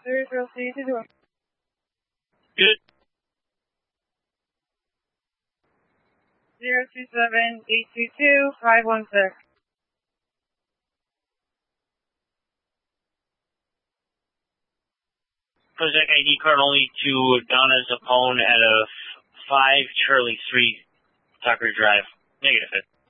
Service Real Estate to door. Good. 027-822-516. Project ID card only to Donna Zapone at a 5 Charlie Street, Tucker Drive. Negative.